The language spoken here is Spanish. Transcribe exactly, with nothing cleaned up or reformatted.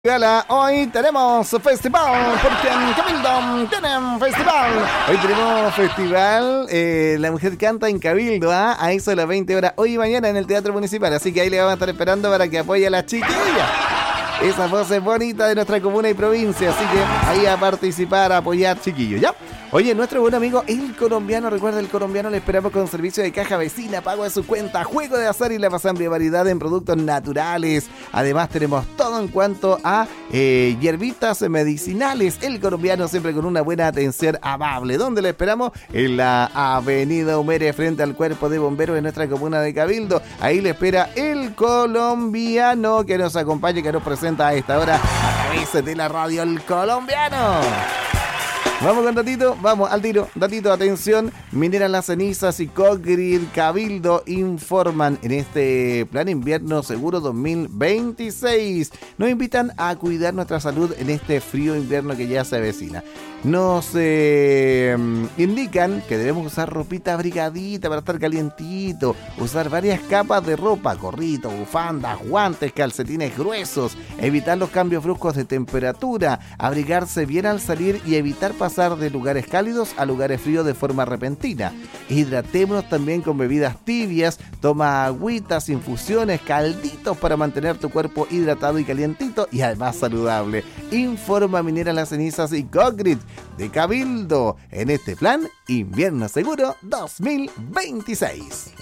Gala, hoy tenemos festival, porque en Cabildo tienen festival. Hoy tenemos festival, eh, la mujer canta en Cabildo, ¿ah? A eso de las veinte horas, hoy y mañana en el Teatro Municipal. Así que ahí le vamos a estar esperando para que apoye a las chiquillas. Esa voz es bonita de nuestra comuna y provincia, así que ahí a participar, a apoyar, chiquillos, ¿ya? Oye, nuestro buen amigo El Colombiano, recuerda, El Colombiano le esperamos con servicio de caja vecina, pago de su cuenta, juego de azar y la más amplia variedad en productos naturales. Además tenemos todo en cuanto a eh, hierbitas medicinales. El Colombiano siempre con una buena atención amable. ¿Dónde le esperamos? En la Avenida Humere, frente al Cuerpo de Bomberos de nuestra comuna de Cabildo. Ahí le espera El Colombiano, que nos acompaña, que nos presenta a esta hora a través de la radio El Colombiano. Vamos con datito, vamos al tiro, datito, atención, Mineras Las Cenizas y Cogrid Cabildo informan en este plan invierno seguro dos mil veintiséis. Nos invitan a cuidar nuestra salud en este frío invierno que ya se avecina. Nos eh, indican que debemos usar ropita abrigadita para estar calientito, usar varias capas de ropa, gorrito, bufandas, guantes, calcetines gruesos, evitar los cambios bruscos de temperatura, abrigarse bien al salir y evitar pasar de lugares cálidos a lugares fríos de forma repentina. Hidratémonos también con bebidas tibias, toma agüitas, infusiones, calditos para mantener tu cuerpo hidratado y calientito y además saludable. Informa Mineras Las Cenizas y Cogrid de Cabildo en este plan Invierno Seguro dos mil veintiséis.